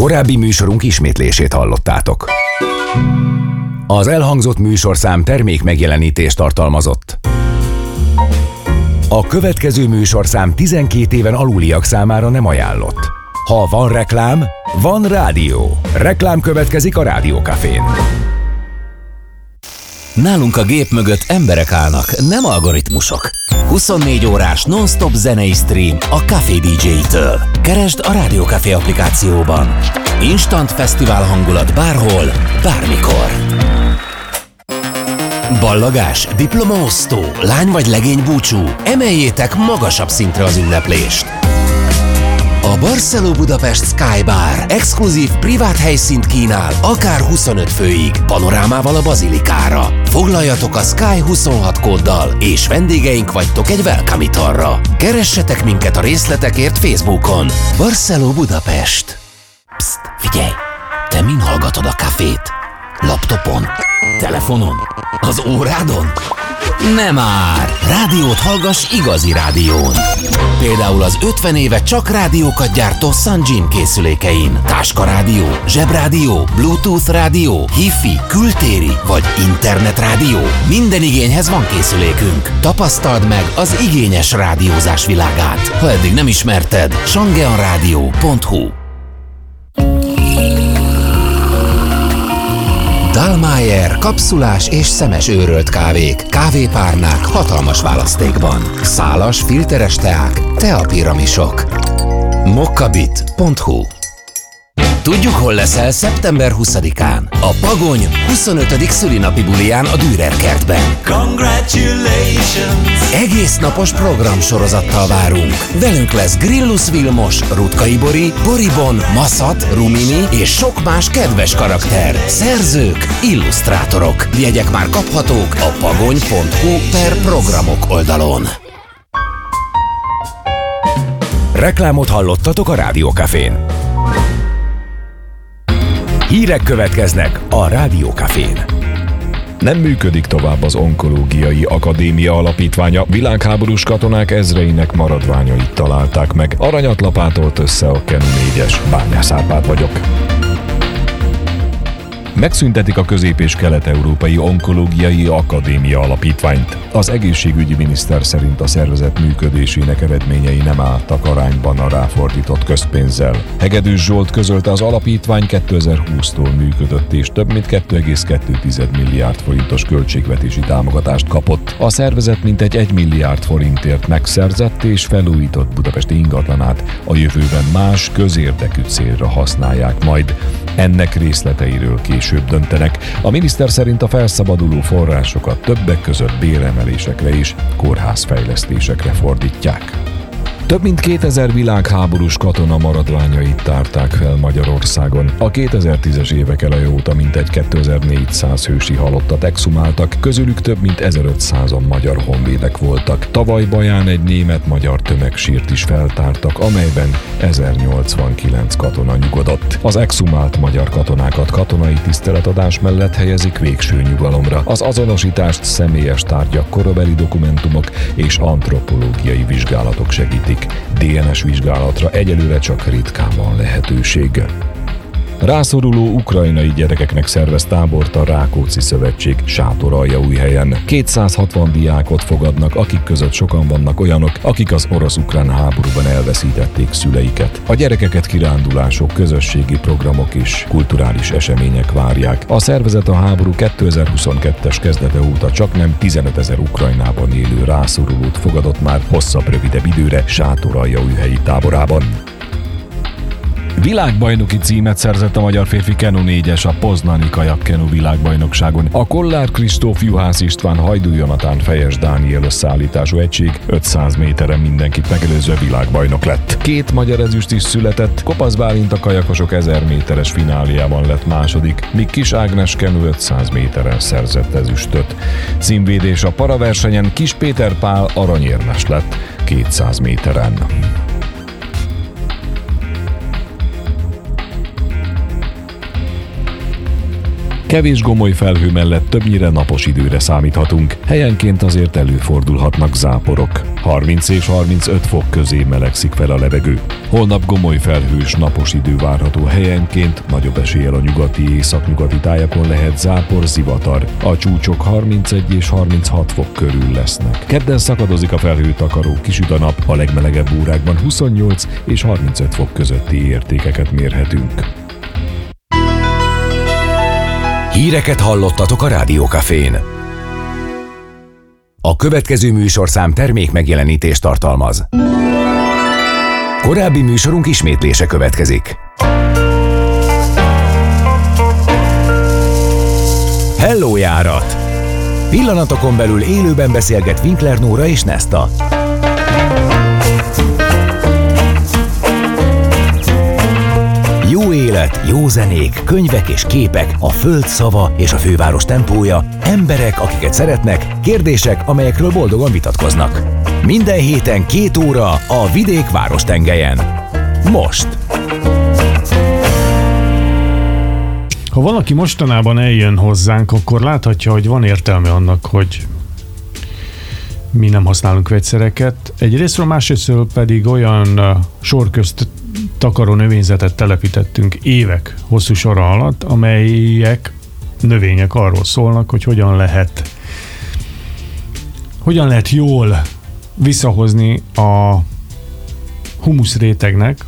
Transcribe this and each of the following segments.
Korábbi műsorunk ismétlését hallottátok. Az elhangzott műsorszám termék megjelenítést tartalmazott. A következő műsorszám 12 éven aluliak számára nem ajánlott. Ha van reklám, van rádió. Reklám következik a Rádiókafén. Nálunk a gép mögött emberek állnak, nem algoritmusok. 24 órás non-stop zenei stream a Café DJ-től. Keresd a Rádiókafé applikációban. Instant fesztivál hangulat bárhol, bármikor. Ballagás, diplomaosztó, lány vagy legény búcsú. Emeljétek magasabb szintre az ünneplést. A Barceló Budapest Sky Bar exkluzív privát helyszínt kínál, akár 25 főig, panorámával a bazilikára. Foglaljatok a Sky 26 kóddal, és vendégeink vagytok egy welcome italra. Keressetek minket a részletekért Facebookon. Barceló Budapest. Psst, figyelj! Te min hallgatod a kafét? Laptopon? Telefonon? Az órádon? Nem már! Rádiót hallgass igazi rádión! Például az 50 éve csak rádiókat gyártó Sunjin készülékein. Táskarádió, zsebrádió, Bluetooth rádió, Hi-Fi, kültéri vagy internetrádió. Minden igényhez van készülékünk. Tapasztald meg az igényes rádiózás világát. Ha eddig nem ismerted, shangeonradio.hu. Dallmayr kapszulás és szemes őrölt kávék, kávépárnák hatalmas választékban. Szálas, filteres teák, teapiramisok. mokkabit.hu. Tudjuk, hol leszel szeptember 20-án. A Pagony 25. szülinapi buliján a Dürer kertben. Congratulations! Egész napos programsorozattal várunk. Velünk lesz Grillus Vilmos, Rutkay Bori, Boribon, Maszat, Rumini és sok más kedves karakter. Szerzők, illusztrátorok. Jegyek már kaphatók a pagony.hu/programok oldalon. Reklámot hallottatok a Rádiókafén. Hírek következnek a Rádiókafén. Nem működik tovább az Onkológiai Akadémia Alapítványa, világháborús katonák ezreinek maradványait találták meg. Aranyat lapátolt össze a Kenu 4-es. Bányász Árpád vagyok. Megszüntetik a Közép- és Kelet-Európai Onkológiai Akadémia Alapítványt. Az egészségügyi miniszter szerint a szervezet működésének eredményei nem álltak arányban a ráfordított közpénzzel. Hegedűs Zsolt közölte, az alapítvány 2020-tól működött és több mint 2,2 milliárd forintos költségvetési támogatást kapott. A szervezet mintegy 1 milliárd forintért megszerzett és felújított budapesti ingatlanát a jövőben más közérdekű célra használják majd. Ennek részleteiről később döntenek. A miniszter szerint a felszabaduló forrásokat többek között béremelésekre és kórházfejlesztésekre fordítják. Több mint 2000 világháborús katona maradványait tárták fel Magyarországon. A 2010-es évek eleje óta mintegy 2400 hősi halottat exhumáltak, közülük több mint 1500-an magyar honvédek voltak. Tavaly Baján egy német-magyar tömegsírt is feltártak, amelyben 1089 katona nyugodott. Az exhumált magyar katonákat katonai tiszteletadás mellett helyezik végső nyugalomra. Az azonosítást személyes tárgyak, korabeli dokumentumok és antropológiai vizsgálatok segítik. DNS vizsgálatra egyelőre csak ritkán van lehetőség. Rászoruló ukrajnai gyerekeknek szervez tábort a Rákóczi Szövetség Sátoraljaújhelyen. 260 diákot fogadnak, akik között sokan vannak olyanok, akik az orosz-ukrán háborúban elveszítették szüleiket. A gyerekeket kirándulások, közösségi programok és kulturális események várják. A szervezet a háború 2022-es kezdete óta csaknem 15 000 Ukrajnában élő rászorulót fogadott már hosszabb, rövidebb időre Sátoraljaújhelyi táborában. Világbajnoki címet szerzett a magyar férfi Kenu 4-es a Poznani kajakkenu világbajnokságon. A Kollár Kristóf, Juhász István, Hajdú Jonatán, Fejes Dániel összeállítású egység 500 méteren mindenkit megelőző világbajnok lett. 2 magyar ezüst is született, Kopasz Bálint a kajakosok 1000 méteres fináliában lett második, míg Kis Ágnes Kenu 500 méteren szerzett ezüstöt. Címvédés a paraversenyen Kis Péter Pál aranyérmes lett 200 méteren. Kevés gomoly felhő mellett többnyire napos időre számíthatunk, helyenként azért előfordulhatnak záporok. 30 és 35 fok közé melegszik fel a levegő. Holnap gomoly felhős napos idő várható, helyenként nagyobb eséllyel a nyugati északnyugati tájakon lehet zápor, zivatar. A csúcsok 31 és 36 fok körül lesznek. Kedden szakadozik a felhőtakaró, kisüt a nap, a legmelegebb órákban 28 és 35 fok közötti értékeket mérhetünk. Híreket hallottatok a Rádiókafén. A következő műsorszám termék megjelenítést tartalmaz. Korábbi műsorunk ismétlése következik. Hello járat! Pillanatokon belül élőben beszélget Winkler Nóra és Nesta. Jó élet, jó zenék, könyvek és képek, a föld szava és a főváros tempója, emberek, akiket szeretnek, kérdések, amelyekről boldogan vitatkoznak. Minden héten 2 óra a vidék várostengelyen. Most! Ha valaki mostanában eljön hozzánk, akkor láthatja, hogy van értelme annak, hogy mi nem használunk vegyszereket. Egyrésztről, másrésztről pedig olyan sorközt takaró növényzetet telepítettünk évek hosszú sora alatt, amelyek növények arról szólnak, hogy hogyan lehet jól visszahozni a humuszrétegnek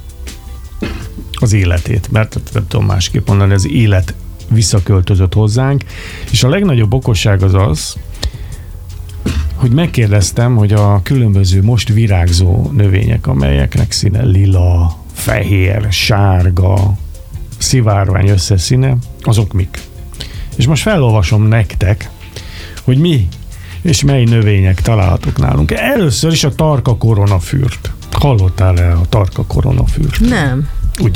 az életét, mert nem tudom másképp mondani, az élet visszaköltözött hozzánk, és a legnagyobb okosság az, hogy megkérdeztem, hogy a különböző most virágzó növények, amelyeknek színe lila, fehér, sárga, szivárvány összeszíne, azok mik? És most felolvasom nektek, hogy mi és mely növények találhatók nálunk. Először is a tarka koronafürt. Hallottál-e a tarka koronafürt? Nem. Ugye?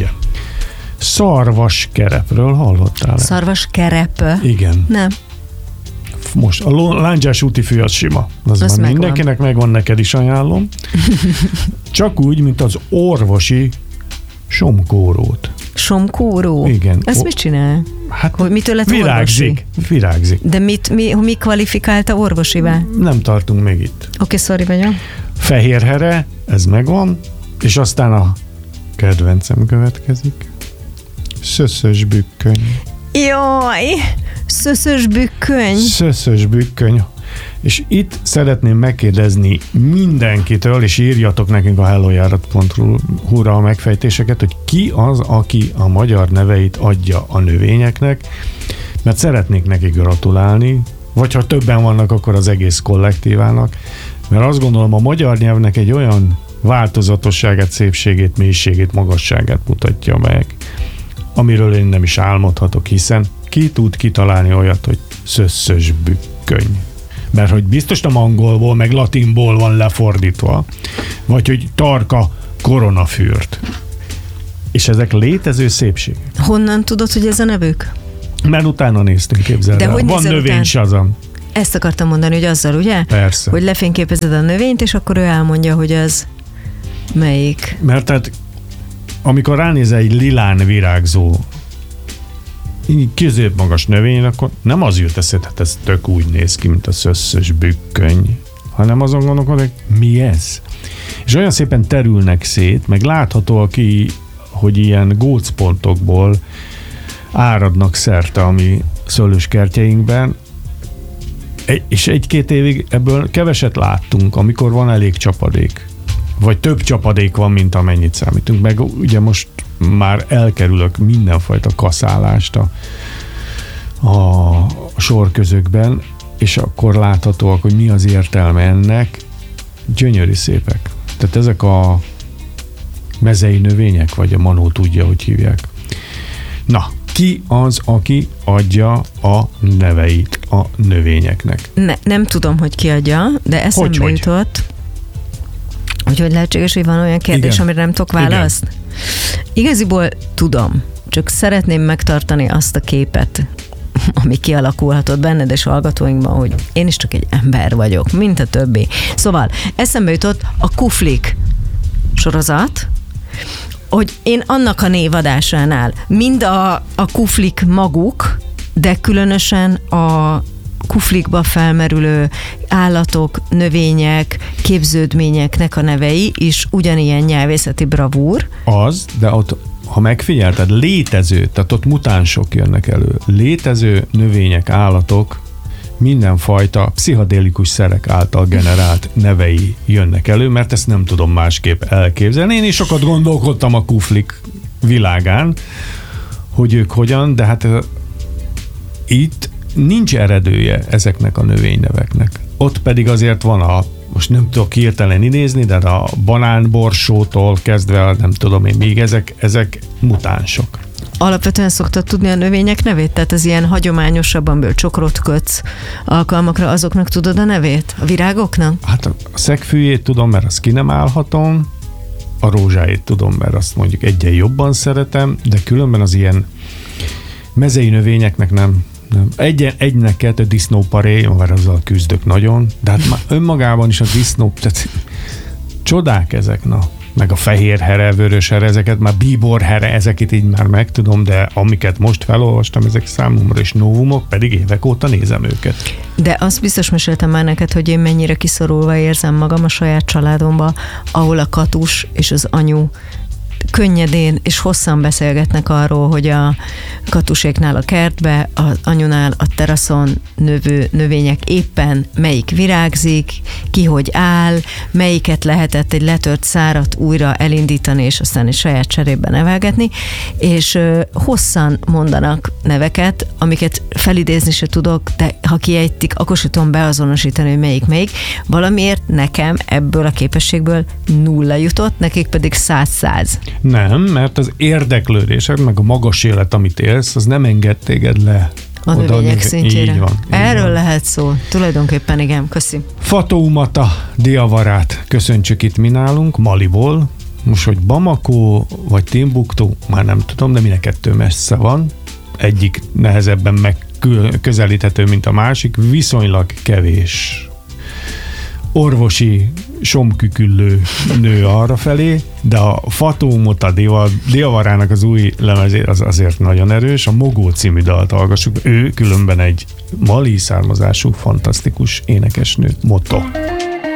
Szarvaskerepről hallottál-e? Szarvaskerep? Igen. Nem. Most a lándzsás útifű az sima. Az már megvan. Mindenkinek megvan, neked is ajánlom. Csak úgy, mint az orvosi somkórót. Somkóró? Igen. Ez mit csinál? Hát hogy mitől lett virágzik. De mi kvalifikálta orvosivá? Nem tartunk még itt. Oké, sorry vagyok. Fehérhere, ez megvan, és aztán a kedvencem következik. Szöszös bükköny. Jaj, szöszös bükköny. Szöszös bükköny. És itt szeretném megkérdezni mindenkitől, és írjatok nekünk a hellojárat.hu-ra a megfejtéseket, hogy ki az, aki a magyar neveit adja a növényeknek, mert szeretnék neki gratulálni, vagy ha többen vannak, akkor az egész kollektívának, mert azt gondolom, a magyar nyelvnek egy olyan változatosságát, szépségét, mélységét, magasságát mutatja meg, amiről én nem is álmodhatok, hiszen ki tud kitalálni olyat, hogy szöszös bükköny. Mert hogy biztos nem angolból, meg latinból van lefordítva, vagy hogy tarka koronafürt. És ezek létező szépségek. Honnan tudod, hogy ez a nevük? Mert utána néztünk, képzeld el. Van növénysazam. Ezt akartam mondani, hogy azzal, ugye? Persze. Hogy lefényképezed a növényt, és akkor ő elmondja, hogy az melyik. Mert tehát, amikor ránézel egy lilán virágzó középmagas növény, akkor nem az jut eszed, hát ez tök úgy néz ki, mint a szöszös bükköny, hanem azon gondolkodok, hogy mi ez? És olyan szépen terülnek szét, meg látható, hogy ilyen gócpontokból áradnak szerte a mi szőlőskertjeinkben, és 1-2 évig ebből keveset láttunk, amikor van elég csapadék. Vagy több csapadék van, mint amennyit számítunk. Meg ugye most már elkerülök mindenfajta kaszálást a sorközökben, és akkor láthatóak, hogy mi az értelme ennek. Gyönyörű szépek. Tehát ezek a mezei növények, vagy a manó tudja, hogy hívják. Na, ki az, aki adja a neveit a növényeknek? Nem tudom, hogy ki adja, de eszembe jutott, hogy lehetséges, hogy van olyan kérdés, igen, amire nem tudok választ. Igen. Igaziból tudom, csak szeretném megtartani azt a képet, ami kialakulhatott benned és hallgatóinkban, hogy én is csak egy ember vagyok, mint a többi. Szóval eszembe jutott a Kuflik sorozat, hogy én annak a névadásánál mind a Kuflik maguk, de különösen a kuflikba felmerülő állatok, növények, képződményeknek a nevei is ugyanilyen nyelvészeti bravúr. Az, de ott, ha megfigyelted, tehát ott mutánsok jönnek elő. Létező növények, állatok, mindenfajta pszichedélikus szerek által generált nevei jönnek elő, mert ezt nem tudom másképp elképzelni. Én is sokat gondolkodtam a kuflik világán, hogy ők hogyan, de hát itt nincs eredője ezeknek a növényneveknek. Ott pedig azért van most nem tudok hirtelen idézni, de a banánborsótól kezdve, nem tudom én még, ezek mutánsok. Alapvetően szoktad tudni a növények nevét? Tehát az ilyen hagyományosabban csokrot kötsz alkalmakra, azoknak tudod a nevét? A virágoknak? Hát a szegfűjét tudom, mert azt ki nem állhatom, a rózsáit tudom, mert azt mondjuk egyen jobban szeretem, de különben az ilyen mezei növényeknek nem. Egynek kettő disznóparé, mert azzal küzdök nagyon, de hát már önmagában is a disznó, tehát csodák ezek, meg a fehér here, vörös here, ezeket már bíbor here, ezeket így már megtudom, de amiket most felolvastam, ezek számomra is novumok, pedig évek óta nézem őket. De azt biztos meséltem már neked, hogy én mennyire kiszorulva érzem magam a saját családomba, ahol a Katus és az anyu könnyedén és hosszan beszélgetnek arról, hogy a Katuséknál a kertbe, az anyunál a teraszon növő növények éppen melyik virágzik, ki hogy áll, melyiket lehetett egy letört szárat újra elindítani, és aztán egy saját cserében nevelgetni, és hosszan mondanak neveket, amiket felidézni se tudok, de ha kiejtik, akkor se tudom beazonosítani, hogy melyik. Valamiért nekem ebből a képességből 0 jutott, nekik pedig 100. Nem, mert az érdeklődésed, meg a magas élet, amit élsz, az nem enged téged le. A növények szintjére. Így van. Erről van. lehet szó. Tulajdonképpen igen, köszi. Fatoumata Diawarát köszöntsük itt mi nálunk, Maliból. Most, hogy Bamako vagy Timbuktu, már nem tudom, de mind a kettő messze van. Egyik nehezebben megközelíthető, mint a másik. Viszonylag kevés orvosi somküküllő nő arrafelé, de a Fatoumata Diawarának az új lemezé az azért nagyon erős. A Mogó című dalt hallgassuk. Ő különben egy mali származású, fantasztikus énekesnő. Motto.